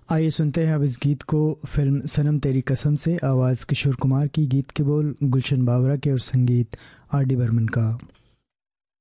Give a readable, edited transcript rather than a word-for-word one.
आइए सुनते हैं अब इस गीत को फिल्म सनम तेरी कसम से। आवाज़ किशोर कुमार की, गीत के बोल गुलशन बावरा के और संगीत आर डी बर्मन का।